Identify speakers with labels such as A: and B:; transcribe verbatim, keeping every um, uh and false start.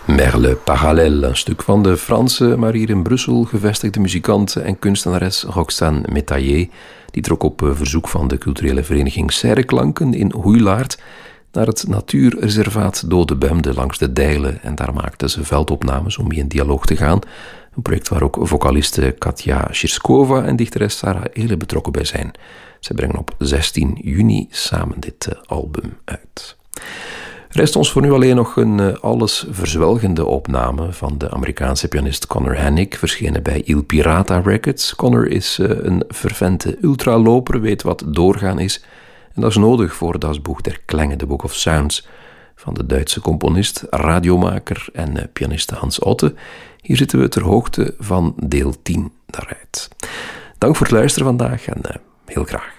A: Merle Parallèle, een stuk van de Franse, maar hier in Brussel gevestigde muzikant en kunstenares Roxane Métayer. Die trok op verzoek van de culturele vereniging Serreklanken in Hoeilaard naar het natuurreservaat Dode Bemde langs de Dijlen. En daar maakte ze veldopnames om mee in dialoog te gaan. Een project waar ook vocaliste Katja Shirskova en dichteres Sarah Ehle betrokken bij zijn. Ze brengen op zestien juni samen dit album uit. Rest ons voor nu alleen nog een alles verzwelgende opname van de Amerikaanse pianist Conor Hennick, verschenen bij Il Pirata Records. Conor is een fervente ultraloper, weet wat doorgaan is. En dat is nodig voor Das Buch der Klänge, The Book of Sounds, van de Duitse componist, radiomaker en pianiste Hans Otte. Hier zitten we ter hoogte van deel tien daaruit. Dank voor het luisteren vandaag en heel graag.